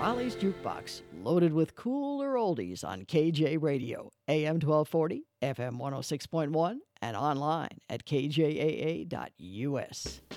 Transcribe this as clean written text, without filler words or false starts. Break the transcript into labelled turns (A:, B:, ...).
A: Raleigh's Jukebox, loaded with cooler oldies on KJ Radio, AM 1240, FM 106.1, and online at kjaa.us.